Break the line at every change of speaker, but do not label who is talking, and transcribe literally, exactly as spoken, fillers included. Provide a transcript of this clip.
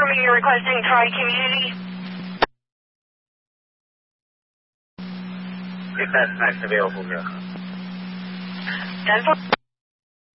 confirming you're requesting Tri-Community.
If that's next available, yeah.
ten four.